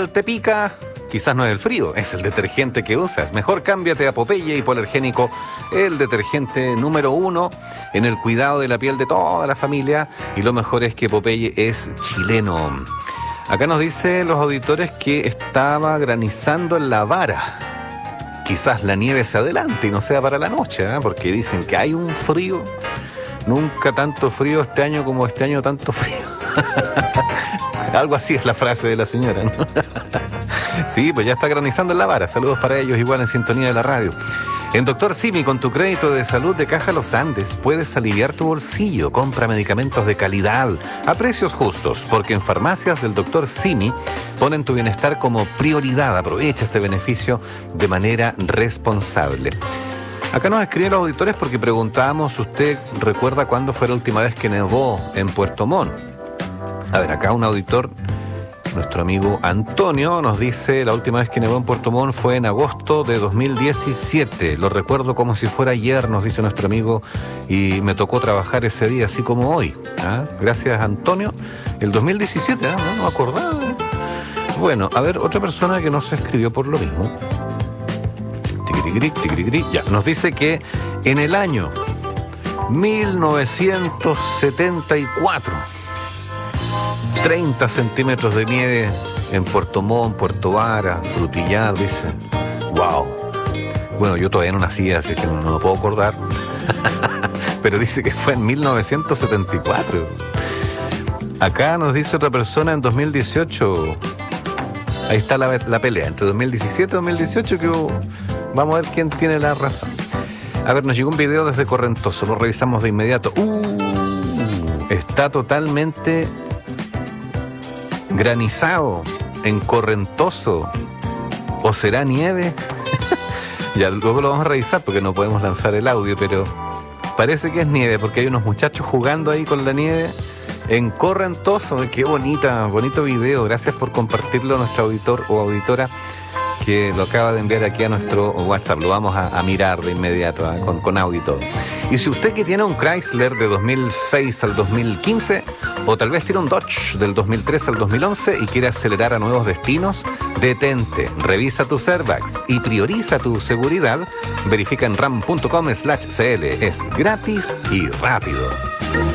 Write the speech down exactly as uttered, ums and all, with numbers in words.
piel te pica, quizás no es el frío, es el detergente que usas. Mejor cámbiate a Popeye Hipoalergénico, el detergente número uno en el cuidado de la piel de toda la familia. Y lo mejor es que Popeye es chileno. Acá nos dicen los auditores que estaba granizando en La Vara. Quizás la nieve se adelante y no sea para la noche, ¿eh? Porque dicen que hay un frío. Nunca tanto frío este año como este año tanto frío. Algo así es la frase de la señora, ¿no? Sí, pues ya está granizando en La Vara. Saludos para ellos, igual en sintonía de la radio. En Doctor Simi, con tu crédito de salud de Caja Los Andes, puedes aliviar tu bolsillo. Compra medicamentos de calidad a precios justos, porque en farmacias del Doctor Simi ponen tu bienestar como prioridad. Aprovecha este beneficio de manera responsable. Acá nos escriben los auditores porque preguntábamos, ¿usted recuerda cuándo fue la última vez que nevó en Puerto Montt? A ver, acá un auditor, nuestro amigo Antonio, nos dice, la última vez que nevó en Puerto Montt fue en agosto de dos mil diecisiete. Lo recuerdo como si fuera ayer, nos dice nuestro amigo, y me tocó trabajar ese día, así como hoy. ¿Ah? Gracias, Antonio. El dos mil diecisiete, ¿eh? No, no me acordaba. Bueno, a ver, otra persona que nos escribió por lo mismo. Tiquirigri, tiquirigri. Ya, nos dice que en el año mil novecientos setenta y cuatro... treinta centímetros de nieve en Puerto Montt, Puerto Vara, Frutillar, dice. Wow. Bueno, yo todavía no nací, así que no, no me puedo acordar. Pero dice que fue en mil novecientos setenta y cuatro. Acá nos dice otra persona en dos mil dieciocho. Ahí está la, la pelea entre dos mil diecisiete y dos mil dieciocho, que uh, vamos a ver quién tiene la razón. A ver, nos llegó un video desde Correntoso, lo revisamos de inmediato. Uh, está totalmente granizado en Correntoso. ¿O será nieve? Ya luego lo vamos a revisar porque no podemos lanzar el audio, pero parece que es nieve porque hay unos muchachos jugando ahí con la nieve en Correntoso. Qué bonita, bonito video. Gracias por compartirlo a nuestro auditor o auditora que lo acaba de enviar aquí a nuestro WhatsApp. Lo vamos a, a mirar de inmediato, ¿eh? con, con audio y todo. Y si usted que tiene un Chrysler de dos mil seis al dos mil quince, o tal vez tiene un Dodge del dos mil trece al dos mil once y quiere acelerar a nuevos destinos, detente, revisa tus airbags y prioriza tu seguridad. Verifica en ram punto com slash cl. Es gratis y rápido.